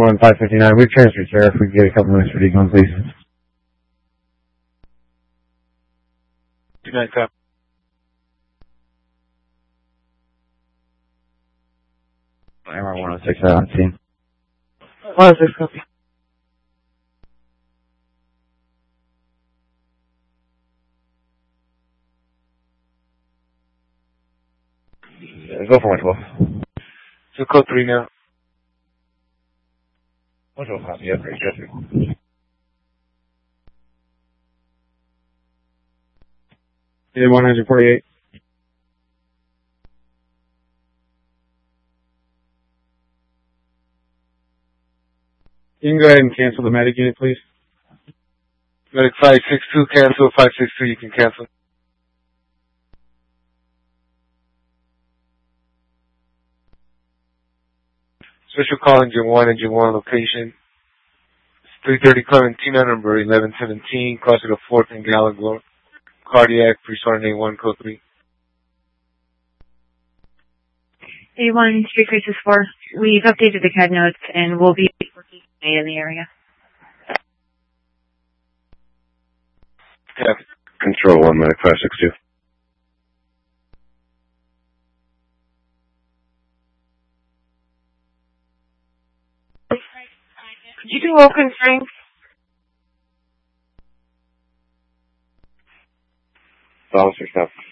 559. We've transferred, sir. If we can get a couple minutes for decon, please. 29 copy. MR 106 on scene. 106 copy. Go for 112. So code 3 now. 112 copy. Yeah, great. Jesse. Yeah, 148. You can go ahead and cancel the medic unit, please. Medic 562, cancel. 563, you can cancel. Special call engine 1 location. It's 330 Clementina, number 1117, crossing the 4th and Gallagher. Cardiac, pre-sorting A1, code 3. A1, Street Crisis 4. We've updated the CAD notes and we'll be working in the area. Yeah. Control 1, medic 562. Could you do open strength? Officer, stop.